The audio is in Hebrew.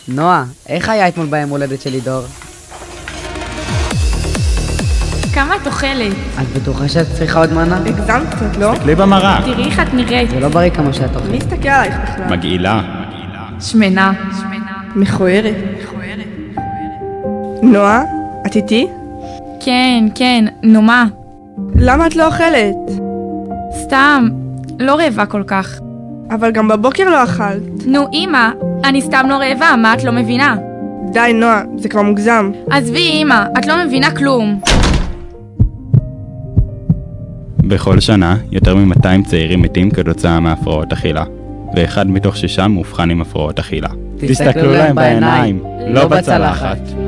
נועה, איך היה אתמול ביום הולדת של לידור? כמה את אוכלת? את בטוחה שאת צריכה עוד מנה? הגזמת קצת, לא? תסתכלי במראה. תראי איך את נראית. זה לא בריא כמו שאת אוכלת. מי הסתכל עלייך בכלל? מגעילה. שמנה. מכוערת. נועה, את איתי? כן, נו מה? למה את לא אוכלת? סתם, לא רעבה כל כך. אבל גם בבוקר לא אכלת. נו אמא, אני סתם לא רעבה, מה את לא מבינה? די נועה, זה כבר מוגזם. עזבי אמא, את לא מבינה כלום. בכל שנה, יותר מ-200 צעירים מתים כתוצאה מהפרעות אכילה, ואחד מתוך 6 מאובחן עם הפרעות אכילה. תסתכלו להם בעיניים, לא בצלחת.